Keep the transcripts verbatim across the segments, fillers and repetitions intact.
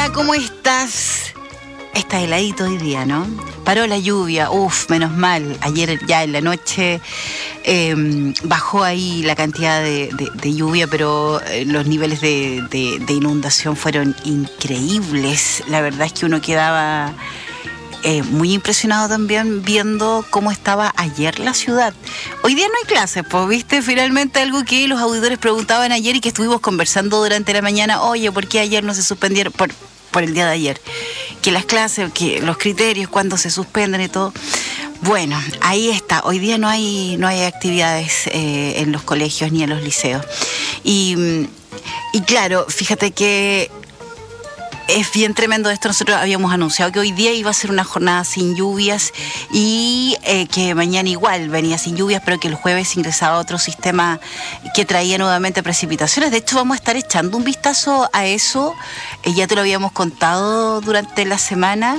Hola, ¿cómo estás? Está heladito hoy día, ¿no? Paró la lluvia, uff, menos mal. Ayer ya en la noche eh, bajó ahí la cantidad de, de, de lluvia, pero eh, los niveles de, de, de inundación fueron increíbles. La verdad es que uno quedaba eh, muy impresionado también viendo cómo estaba ayer la ciudad. Hoy día no hay clases, pues, ¿viste? Finalmente algo que los auditores preguntaban ayer y que estuvimos conversando durante la mañana. Oye, ¿por qué ayer no se suspendieron? Por, por el día de ayer. Que las clases, que los criterios, cuándo se suspenden y todo. Bueno, ahí está. Hoy día no hay, no hay actividades eh, en los colegios ni en los liceos. Y, y claro, fíjate que es bien tremendo esto. Nosotros habíamos anunciado que hoy día iba a ser una jornada sin lluvias y eh, que mañana igual venía sin lluvias, pero que el jueves ingresaba otro sistema que traía nuevamente precipitaciones. De hecho, vamos a estar echando un vistazo a eso. Eh, ya te lo habíamos contado durante la semana.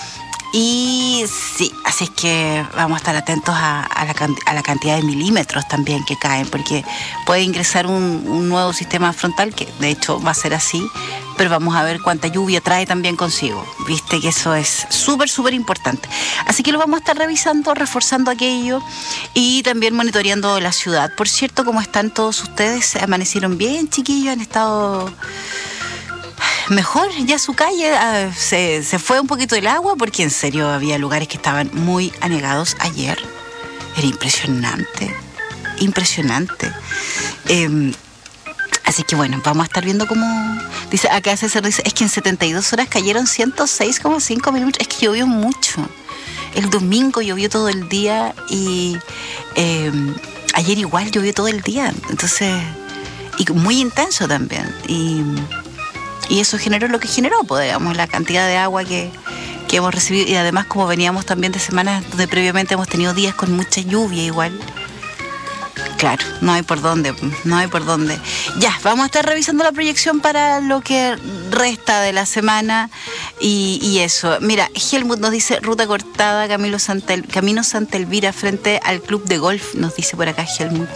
Y sí, así es que vamos a estar atentos a, a, la, a la cantidad de milímetros también que caen, porque puede ingresar un, un nuevo sistema frontal, que de hecho va a ser así, pero vamos a ver cuánta lluvia trae también consigo. Viste que eso es súper, súper importante. Así que lo vamos a estar revisando, reforzando aquello y también monitoreando la ciudad. Por cierto, ¿cómo están todos ustedes? ¿Amanecieron bien, chiquillos? ¿Han estado mejor? Ya su calle uh, se, se fue un poquito el agua, porque en serio había lugares que estaban muy anegados ayer. Era impresionante, impresionante. Eh, así que bueno, vamos a estar viendo cómo... Dice, acá César dice, es que en setenta y dos horas cayeron ciento seis coma cinco milímetros. Es que llovió mucho. El domingo llovió todo el día y eh, ayer igual llovió todo el día. Entonces, y muy intenso también. Y... Y eso generó lo que generó, pues, digamos, la cantidad de agua que, que hemos recibido. Y además, como veníamos también de semanas donde previamente hemos tenido días con mucha lluvia igual. Claro, no hay por dónde, no hay por dónde. Ya, vamos a estar revisando la proyección para lo que resta de la semana y, y eso. Mira, Helmut nos dice, ruta cortada, Camilo Santa El, Camino Santa Elvira frente al club de golf, nos dice por acá Helmut.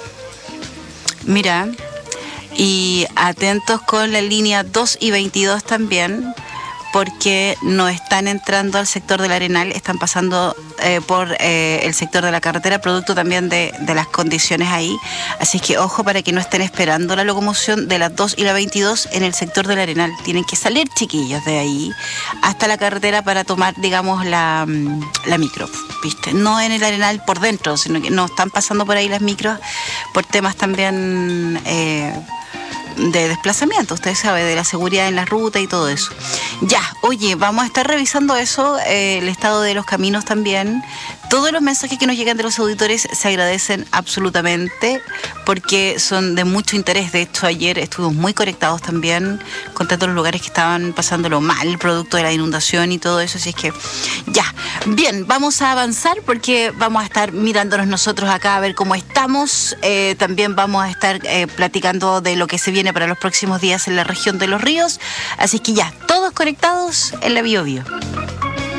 Mira... Y atentos con la línea dos y veintidós también, porque no están entrando al sector del Arenal, están pasando eh, por eh, el sector de la carretera, producto también de, de las condiciones ahí. Así que ojo para que no estén esperando la locomoción de las dos y la veintidós en el sector del Arenal. Tienen que salir, chiquillos, de ahí hasta la carretera para tomar, digamos, la, la micro, ¿viste? No en el Arenal por dentro, sino que no están pasando por ahí las micros por temas también... Eh, de desplazamiento, usted sabe, de la seguridad en la ruta y todo eso. Ya, oye, vamos a estar revisando eso, eh, el estado de los caminos también. Todos los mensajes que nos llegan de los auditores se agradecen absolutamente porque son de mucho interés. De hecho, ayer estuvimos muy conectados también con tantos los lugares que estaban pasándolo mal, producto de la inundación y todo eso. Así es que, ya, bien, vamos a avanzar porque vamos a estar mirándonos nosotros acá a ver cómo estamos. Eh, también vamos a estar eh, platicando de lo que se viene para los próximos días en la región de Los Ríos. Así que ya, todos conectados en la Bio Bio.